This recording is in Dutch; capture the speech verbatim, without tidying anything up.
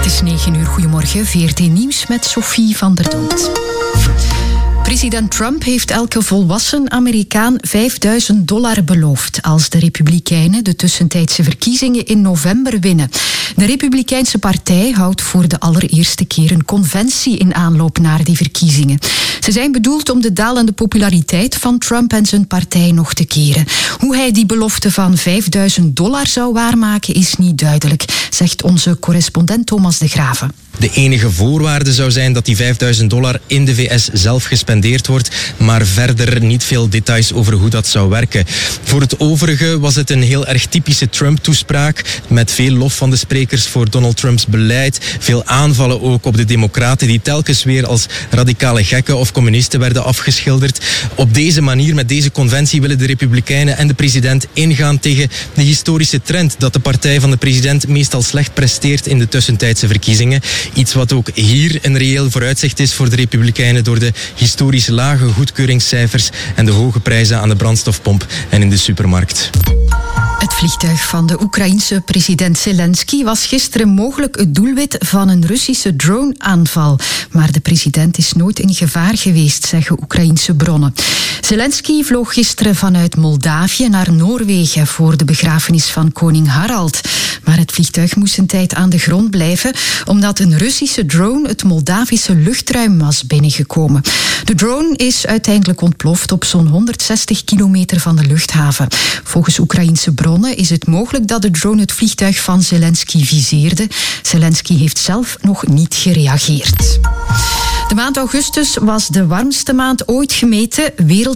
Het is negen uur, goedemorgen, V R T Nieuws met Sophie van der Dood. President Trump heeft elke volwassen Amerikaan vijfduizend dollar beloofd als de Republikeinen de tussentijdse verkiezingen in november winnen. De Republikeinse partij houdt voor de allereerste keer een conventie in aanloop naar die verkiezingen. Ze zijn bedoeld om de dalende populariteit van Trump en zijn partij nog te keren. Hoe hij die belofte van vijfduizend dollar zou waarmaken is niet duidelijk, zegt onze correspondent Thomas de Graven. De enige voorwaarde zou zijn dat die vijfduizend dollar in de V S zelf gespendeerd wordt, maar verder niet veel details over hoe dat zou werken. Voor het overige was het een heel erg typische Trump-toespraak, met veel lof van de sprekers voor Donald Trumps beleid, veel aanvallen ook op de democraten die telkens weer als radicale gekken of communisten werden afgeschilderd. Op deze manier, met deze conventie, willen de Republikeinen en de president ingaan tegen de historische trend dat de partij van de president meestal slecht presteert in de tussentijdse verkiezingen. Iets wat ook hier een reëel vooruitzicht is voor de Republikeinen door de historisch lage goedkeuringscijfers en de hoge prijzen aan de brandstofpomp en in de supermarkt. Het vliegtuig van de Oekraïense president Zelensky was gisteren mogelijk het doelwit van een Russische drone-aanval. Maar de president is nooit in gevaar geweest, zeggen Oekraïense bronnen. Zelensky vloog gisteren vanuit Moldavië naar Noorwegen voor de begrafenis van koning Harald. Maar het vliegtuig moest een tijd aan de grond blijven, omdat een Russische drone het Moldavische luchtruim was binnengekomen. De drone is uiteindelijk ontploft op zo'n honderdzestig kilometer van de luchthaven. Volgens Oekraïense bronnen is het mogelijk dat de drone het vliegtuig van Zelensky viseerde. Zelensky heeft zelf nog niet gereageerd. De maand augustus was de warmste maand ooit gemeten. Wereld